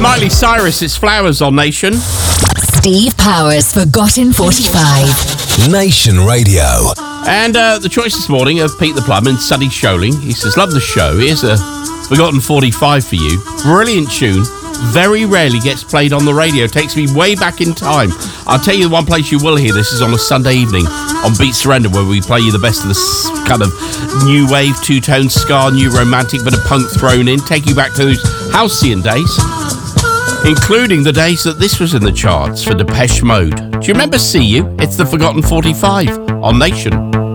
Miley Cyrus, it's Flowers on Nation. Steve Powers, Forgotten 45. Nation Radio. And the choice this morning of Pete the Plum and Sunny Sholing. He says, love the show. Here's a Forgotten 45 for you. Brilliant tune. Very rarely gets played on the radio. Takes me way back in time. I'll tell you the one place you will hear this is on a Sunday evening on Beat Surrender, where we play you the best of this kind of new wave, two-tone ska, new romantic, bit of punk thrown in, take you back to those halcyon days, including the days that this was in the charts for Depeche Mode. Do you remember See You? It's the Forgotten 45 on Nation.